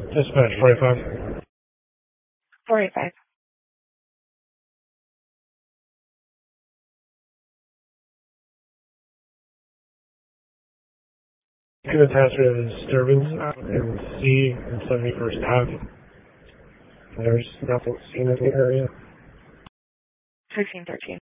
Dispatch 45. 485. Can attach a disturbance in C and 71st Ave. There's nothing seen in the area. 1613.